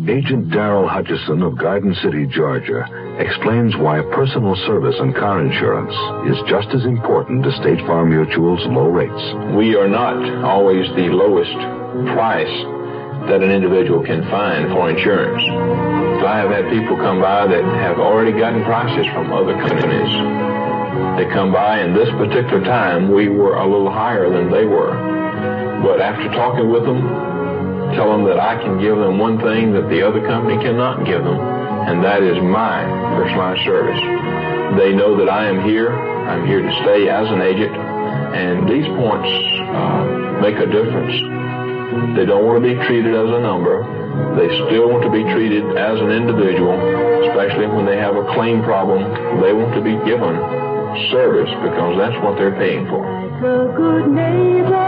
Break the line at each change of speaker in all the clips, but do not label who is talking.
Agent Darrell Hutchison of Garden City, Georgia, explains why personal service and car insurance is just as important as State Farm Mutual's low rates.
We are not always the lowest price that an individual can find for insurance. So I have had people come by that have already gotten prices from other companies. They come by, and this particular time we were a little higher than they were. But after talking with them, tell them that I can give them one thing that the other company cannot give them, and that is my personalized service. They know that I am here. I'm here to stay as an agent, and these points make a difference. They don't want to be treated as a number. They still want to be treated as an individual, especially when they have a claim problem. They want to be given service because that's what they're paying for.
Like a good neighbor,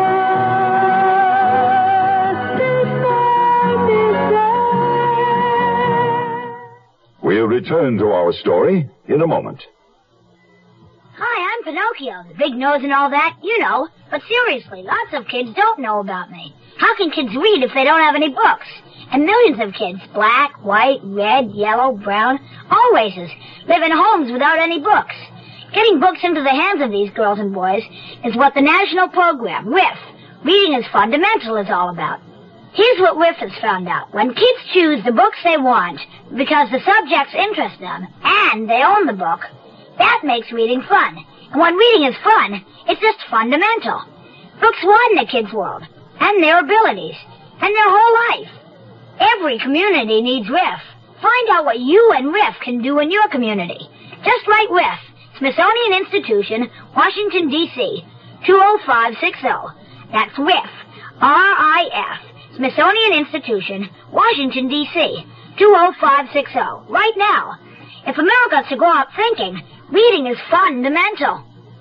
We'll return to our story in a moment.
Hi, I'm Pinocchio, the big nose and all that, you know. But seriously, lots of kids don't know about me. How can kids read if they don't have any books? And millions of kids, black, white, red, yellow, brown, all races, live in homes without any books. Getting books into the hands of these girls and boys is what the national program, RIF, Reading is Fundamental, is all about. Here's what RIF has found out. When kids choose the books they want because the subjects interest them and they own the book, that makes reading fun. And when reading is fun, it's just fundamental. Books widen a kid's world and their abilities and their whole life. Every community needs RIF. Find out what you and RIF can do in your community. Just write RIF, Smithsonian Institution, Washington, D.C., 20560. That's RIF, R-I-F, Smithsonian Institution, Washington, D.C., 20560. Right now. If America's to go out thinking, reading is fundamental.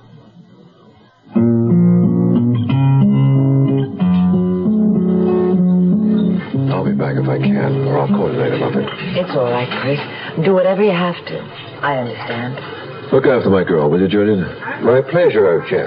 I'll be back if I can, or I'll call you later, Mother.
It's all right, Chris. Do whatever you have to. I understand.
Look after my girl, will you, Julian? My pleasure, old chap.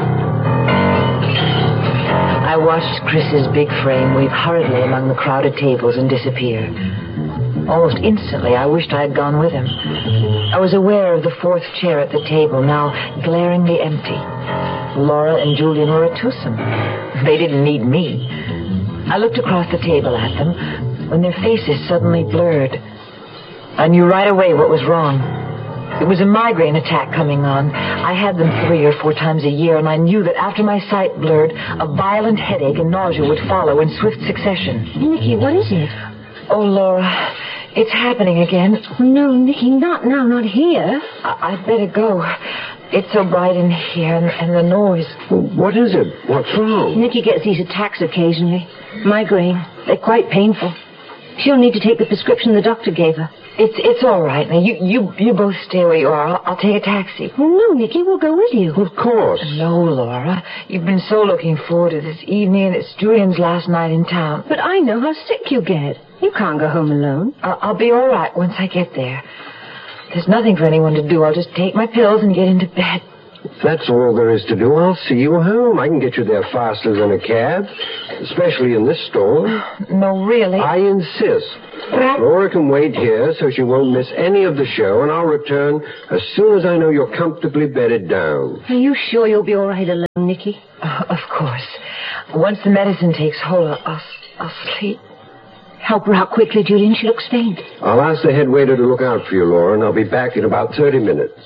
I watched Chris's big frame weave hurriedly among the crowded tables and disappear. Almost instantly, I wished I had gone with him. I was aware of the fourth chair at the table, now glaringly empty. Laura and Julian were a twosome. They didn't need me. I looked across the table at them when their faces suddenly blurred. I knew right away what was wrong. It was a migraine attack coming on. I had them 3 or 4 times a year, and I knew that after my sight blurred, a violent headache and nausea would follow in swift succession.
Nicky, what is it?
Oh, Laura, it's happening again.
No, Nicky, not now, not here.
I'd better go. It's so bright in here, and the noise.
Well, what is it? What's wrong?
Nicky gets these attacks occasionally. Migraine. They're quite painful. She'll need to take the prescription the doctor gave her.
It's all right. Now, you both stay where you are. I'll take a taxi.
Oh, no, Nicky, we'll go with you.
Of course.
No, Laura. You've been so looking forward to this evening, and it's Julian's last night in town.
But I know how sick you get. You can't go home alone.
I'll be all right once I get there. There's nothing for anyone to do. I'll just take my pills and get into bed.
If that's all there is to do, I'll see you home. I can get you there faster than a cab, especially in this store.
No, really.
I insist. Laura can wait here so she won't miss any of the show, and I'll return as soon as I know you're comfortably bedded down.
Are you sure you'll be all right alone, Nicky?
Of course. Once the medicine takes hold, I'll sleep.
Help her out quickly, Julian. She looks faint.
I'll ask the head waiter to look out for you, Laura, and I'll be back in about 30 minutes.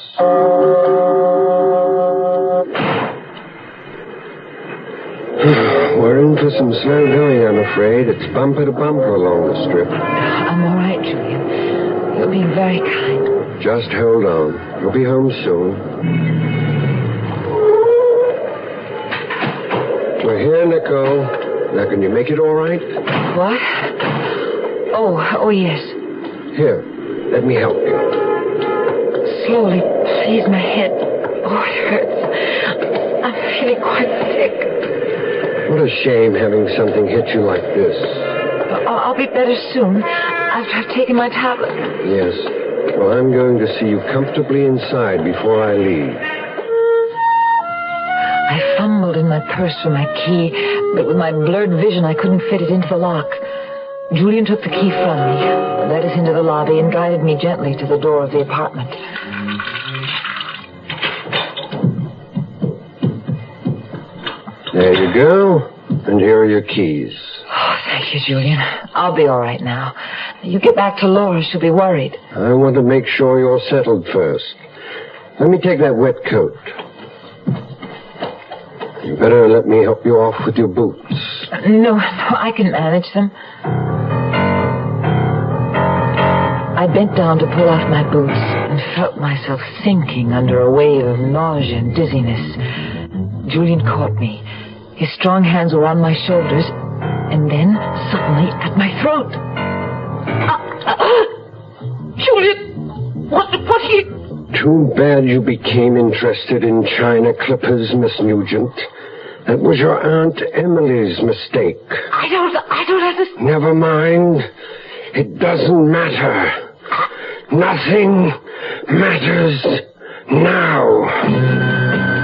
We're in for some slow going, I'm afraid. It's bumper to bumper along the strip.
I'm all right, Julian. You're being very kind.
Just hold on. You'll be home soon. We're here, Nicole. Now, can you make it all right?
What? Oh, yes.
Here, let me help you.
Slowly, please, my head. Oh, it hurts. I'm feeling quite sick.
What a shame having something hit you like this.
I'll be better soon, after I've taken my tablet.
Yes. Well, I'm going to see you comfortably inside before I leave.
I fumbled in my purse for my key, but with my blurred vision, I couldn't fit it into the lock. Julian took the key from me, led us into the lobby, and guided me gently to the door of the apartment.
There you go. And here are your keys.
Oh, thank you, Julian. I'll be all right now. You get back to Laura, she'll be worried.
I want to make sure you're settled first. Let me take that wet coat. You better let me help you off with your boots.
No, I can manage them. I bent down to pull off my boots and felt myself sinking under a wave of nausea and dizziness. Julian caught me. His strong hands were on my shoulders, and then, suddenly, at my throat. Julian! What are you...
Too bad you became interested in China clippers, Miss Nugent. That was your Aunt Emily's mistake.
I don't understand.
Never mind. It doesn't matter. Nothing matters now.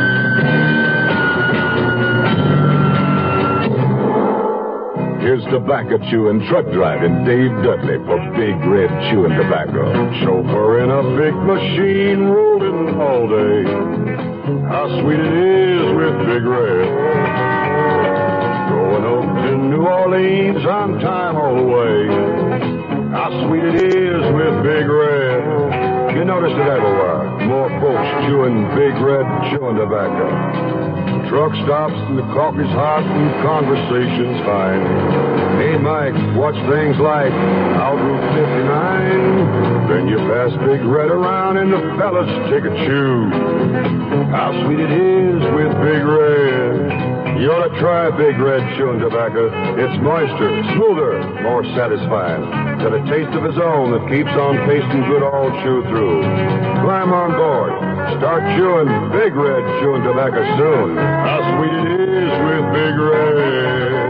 Here's tobacco chewing, truck driving Dave Dudley for Big Red Chewing Tobacco. Chauffeur in a big machine rolling all day. How sweet it is with Big Red. Going up to New Orleans on time all the way. How sweet it is with Big Red. You notice it everywhere. More folks chewing Big Red Chewing Tobacco. Truck stops and the coffee's hot and conversation's fine. Hey, Mike, watch things like out Route 59. Then you pass Big Red around and the fellas take a chew. How sweet it is with Big Red. You ought to try Big Red Chewing Tobacco. It's moister, smoother, more satisfying. Got a taste of its own that keeps on tasting good all chew through. Climb on board. Start chewing Big Red Chewing Tobacco soon. How sweet it is with Big Red.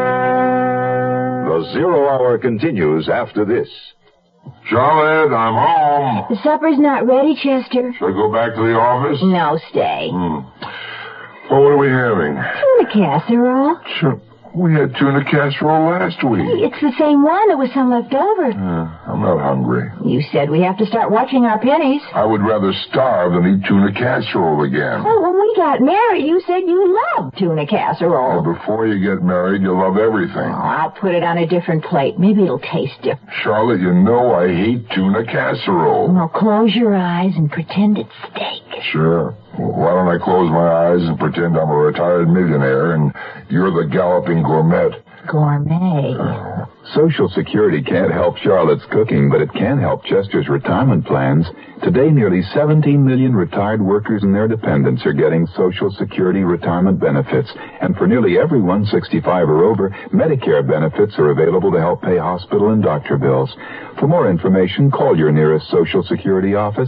The 0 Hour continues after this.
Charlotte, I'm home.
The supper's not ready, Chester.
Should I go back to the office?
No, stay.
Well, what are we having?
Tuna casserole.
Sure. We had tuna casserole last week.
It's the same one. There was some left over.
I'm not hungry.
You said we have to start watching our pennies.
I would rather starve than eat tuna casserole again.
Well, when we got married, you said you loved tuna casserole.
Well, before you get married, you love everything.
Oh, I'll put it on a different plate. Maybe it'll taste different.
Charlotte, you know I hate tuna casserole.
Well, close your eyes and pretend it's steak.
Sure. Well, why don't I close my eyes and pretend I'm a retired millionaire and you're the galloping gourmet?
Gourmet.
Social Security can't help Charlotte's cooking, but it can help Chester's retirement plans. Today, nearly 17 million retired workers and their dependents are getting Social Security retirement benefits. And for nearly everyone 65 or over, Medicare benefits are available to help pay hospital and doctor bills. For more information, call your nearest Social Security office.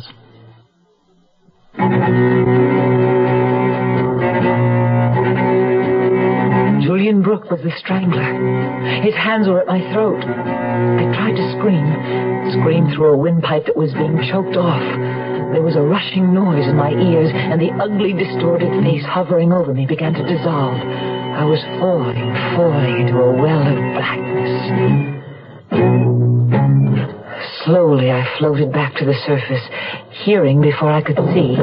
Julian Brooke was the strangler. His hands were at my throat. I tried to scream through a windpipe that was being choked off. There was a rushing noise in my ears, and the ugly, distorted face hovering over me began to dissolve. I was falling into a well of blackness. Slowly, I floated back to the surface, hearing before I could see.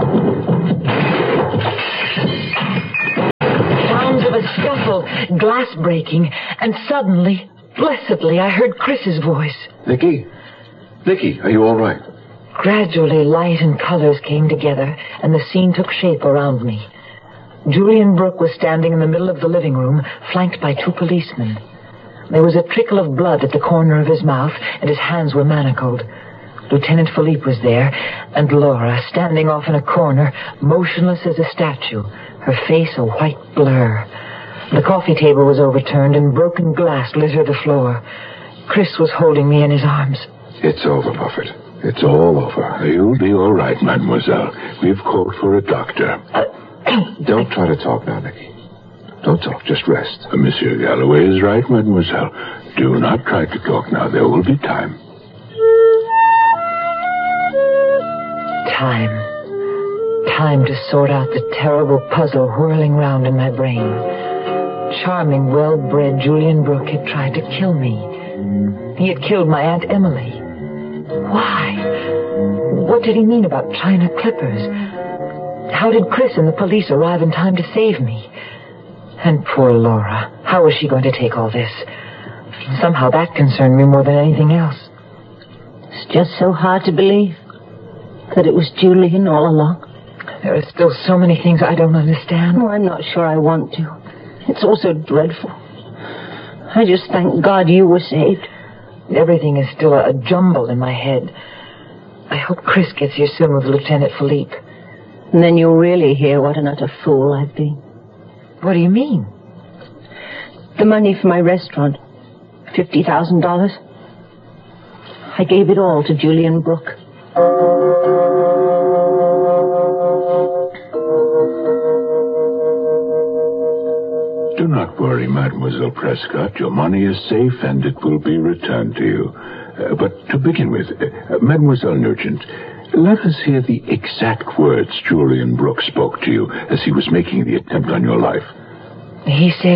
Sounds of a scuffle, glass breaking, and suddenly, blessedly, I heard Chris's voice.
Nicky, are you all right?
Gradually, light and colors came together, and the scene took shape around me. Julian Brooke was standing in the middle of the living room, flanked by 2 policemen. There was a trickle of blood at the corner of his mouth, and his hands were manacled. Lieutenant Philippe was there, and Laura, standing off in a corner, motionless as a statue, her face a white blur. The coffee table was overturned, and broken glass littered the floor. Chris was holding me in his arms.
It's over, Buffett. It's all over. You'll be all right, mademoiselle. We've called for a doctor. Don't try to talk now, Nicky. Don't talk, just rest. Monsieur Galloway is right, mademoiselle. Do not try to talk now. There will be time.
Time to sort out the terrible puzzle whirling round in my brain. Charming, well-bred Julian Brooke had tried to kill me. He had killed my Aunt Emily. Why? What did he mean about China clippers? How did Chris and the police arrive in time to save me? And poor Laura, how was she going to take all this? Somehow that concerned me more than anything else.
It's just so hard to believe that it was Julian all along.
There are still so many things I don't understand.
Oh, I'm not sure I want to. It's all so dreadful. I just thank God you were saved.
Everything is still a jumble in my head. I hope Chris gets here soon with Lieutenant Philippe.
And then you'll really hear what an utter fool I've been.
What do you mean?
The money for my restaurant. $50,000. I gave it all to Julian Brooke.
Do not worry, Mademoiselle Prescott. Your money is safe and it will be returned to you. But to begin with, Mademoiselle Nugent, let us hear the exact words Julian Brooke spoke to you as he was making the attempt on your life.
He said,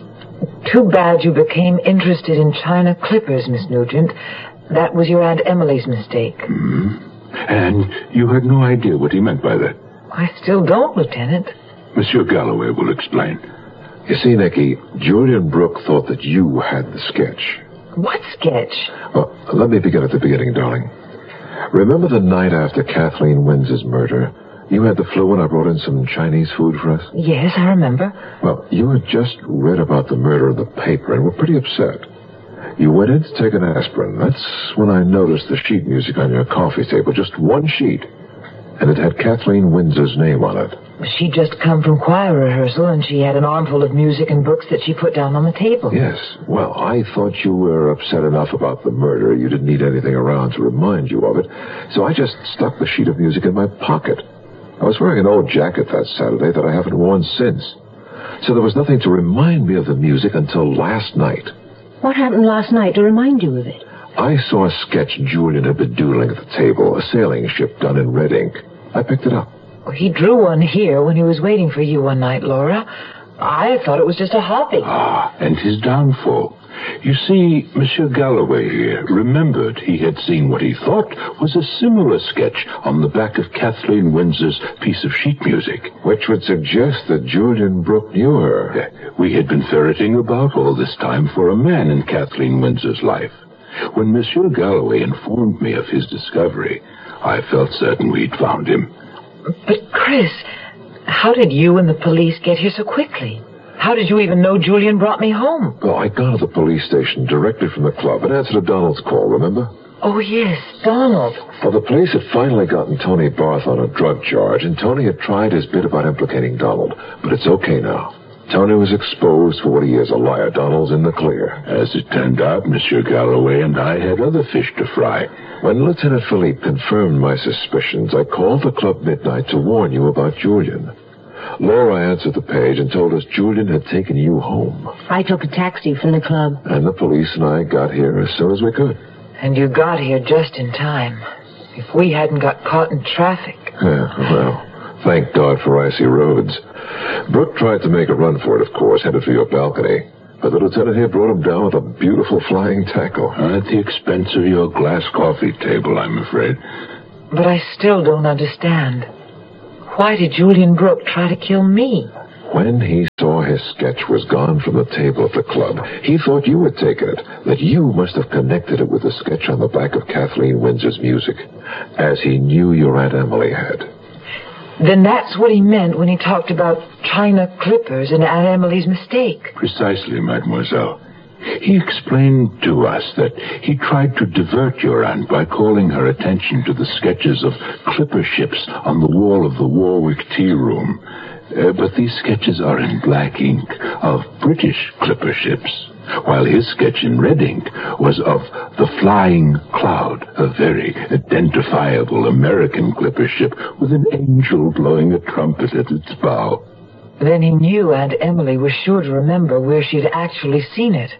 "Too bad you became interested in China clippers, Miss Nugent. That was your Aunt Emily's mistake."
Mm-hmm. And you had no idea what he meant by that?
I still don't, Lieutenant.
Monsieur Galloway will explain.
You see, Nicky, Julian Brooke thought that you had the sketch.
What sketch?
Well, let me begin at the beginning, darling. Remember the night after Kathleen Winds's murder? You had the flu and I brought in some Chinese food for us?
Yes, I remember.
Well, you had just read about the murder in the paper and were pretty upset. You went in to take an aspirin. That's when I noticed the sheet music on your coffee table. Just one sheet. And it had Kathleen Winds's name on it.
She'd just come from choir rehearsal, and she had an armful of music and books that she put down on the table.
Yes. Well, I thought you were upset enough about the murder. You didn't need anything around to remind you of it. So I just stuck the sheet of music in my pocket. I was wearing an old jacket that Saturday that I haven't worn since. So there was nothing to remind me of the music until last night.
What happened last night to remind you of it?
I saw a sketch Julian had been doodling at the table, a sailing ship done in red ink. I picked it up.
He drew one here when he was waiting for you one night, Laura. I thought it was just a hobby.
Ah, and his downfall. You see, Monsieur Galloway here remembered he had seen what he thought was a similar sketch on the back of Kathleen Windsor's piece of sheet music.
Which would suggest that Julian Brooke knew her.
We had been ferreting about all this time for a man in Kathleen Windsor's life. When Monsieur Galloway informed me of his discovery, I felt certain we'd found him.
But, Chris, how did you and the police get here so quickly? How did you even know Julian brought me home?
Well, I'd gone to the police station directly from the club and answered a Donald's call, remember?
Oh, yes, Donald.
Well, the police had finally gotten Tony Barth on a drug charge, and Tony had tried his bit about implicating Donald. But it's okay now. Tony was exposed for what he is, a liar. Donald's in the clear.
As it turned out, Monsieur Galloway and I had other fish to fry.
When Lieutenant Philippe confirmed my suspicions, I called the club midnight to warn you about Julian. Laura answered the page and told us Julian had taken you home.
I took a taxi from the club.
And the police and I got here as soon as we could.
And you got here just in time. If we hadn't got caught in traffic.
Yeah, well, thank God for icy roads. Brooke tried to make a run for it, of course, headed for your balcony. But the lieutenant here brought him down with a beautiful flying tackle.
At the expense of your glass coffee table, I'm afraid.
But I still don't understand. Why did Julian Brooke try to kill me?
When he saw his sketch was gone from the table at the club, he thought you had taken it, that you must have connected it with the sketch on the back of Kathleen Windsor's music, as he knew your Aunt Emily had.
Then that's what he meant when he talked about China clippers and Aunt Emily's mistake.
Precisely, mademoiselle. He explained to us that he tried to divert your aunt by calling her attention to the sketches of clipper ships on the wall of the Warwick Tea Room. But these sketches are in black ink of British clipper ships, while his sketch in red ink was of the Flying Cloud, a very identifiable American clipper ship with an angel blowing a trumpet at its bow.
Then he knew Aunt Emily was sure to remember where she'd actually seen it.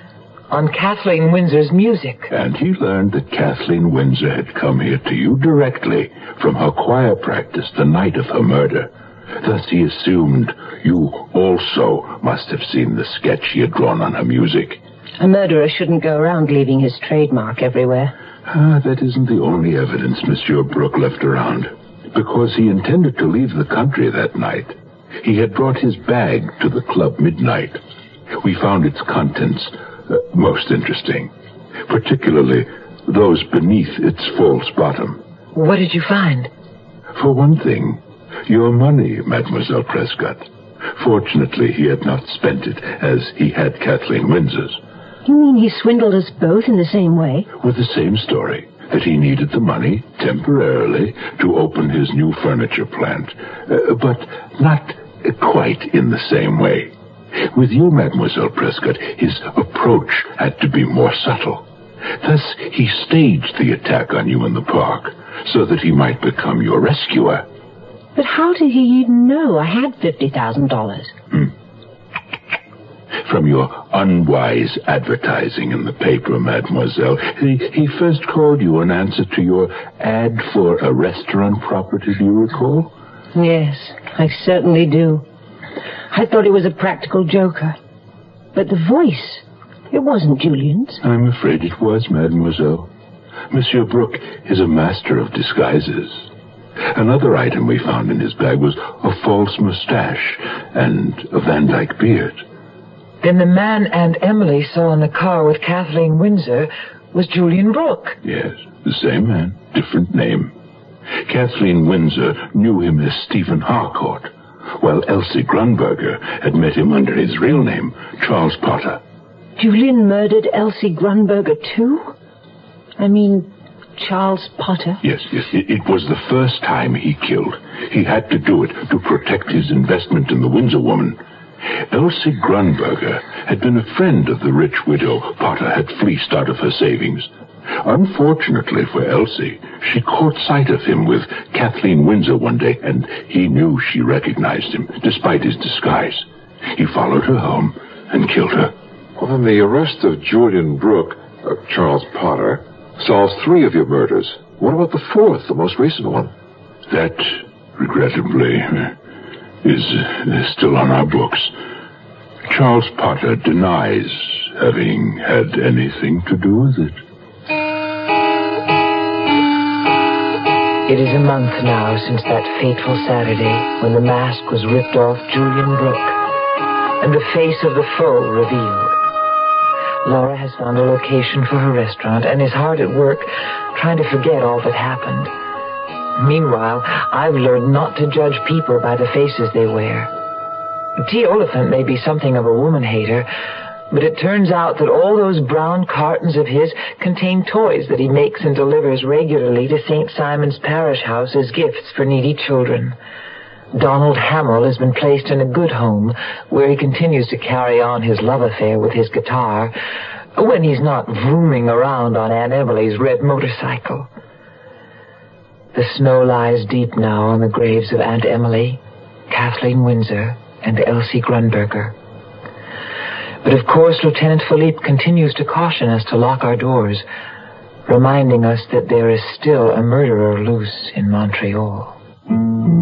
On Kathleen Windsor's music.
And he learned that Kathleen Windsor had come here to you directly from her choir practice the night of her murder. Thus he assumed you also must have seen the sketch she had drawn on her music.
A murderer shouldn't go around leaving his trademark everywhere.
That isn't the only evidence Monsieur Brooke left around. Because he intended to leave the country that night, he had brought his bag to the club midnight. We found its contents most interesting, particularly those beneath its false bottom.
What did you find?
For one thing, your money, Mademoiselle Prescott. Fortunately, he had not spent it, as he had Kathleen Windsor's.
You mean he swindled us both in the same way?
With the same story, that he needed the money, temporarily, to open his new furniture plant. But not quite in the same way. With you, Mademoiselle Prescott, his approach had to be more subtle. Thus, he staged the attack on you in the park, so that he might become your rescuer.
But how did he even know I had $50,000?
From your unwise advertising in the paper, mademoiselle. He first called you in answer to your ad for a restaurant property, do you recall?
Yes, I certainly do. I thought he was a practical joker. But the voice, it wasn't Julian's.
I'm afraid it was, mademoiselle. Monsieur Brooke is a master of disguises. Another item we found in his bag was a false mustache and a Van Dyke beard.
Then the man Aunt Emily saw in the car with Kathleen Windsor was Julian Brooke.
Yes, the same man, different name. Kathleen Windsor knew him as Stephen Harcourt, while Elsie Grunberger had met him under his real name, Charles Potter.
Julian murdered Elsie Grunberger too? I mean, Charles Potter?
Yes. It was the first time he killed. He had to do it to protect his investment in the Windsor woman. Elsie Grunberger had been a friend of the rich widow Potter had fleeced out of her savings. Unfortunately for Elsie, she caught sight of him with Kathleen Windsor one day, and he knew she recognized him, despite his disguise. He followed her home and killed her.
Well, then the arrest of Julian Brooke, Charles Potter, solves 3 of your murders. What about the 4th, the most recent one?
That, regrettably, is still on our books. Charles Potter denies having had anything to do with it.
It is a month now since that fateful Saturday when the mask was ripped off Julian Brooke and the face of the foe revealed. Laura has found a location for her restaurant and is hard at work trying to forget all that happened. Meanwhile, I've learned not to judge people by the faces they wear. T. Oliphant may be something of a woman-hater, but it turns out that all those brown cartons of his contain toys that he makes and delivers regularly to St. Simon's Parish House as gifts for needy children. Donald Hamill has been placed in a good home where he continues to carry on his love affair with his guitar when he's not vrooming around on Aunt Emily's red motorcycle. The snow lies deep now on the graves of Aunt Emily, Kathleen Windsor, and Elsie Grunberger. But of course, Lieutenant Philippe continues to caution us to lock our doors, reminding us that there is still a murderer loose in Montreal.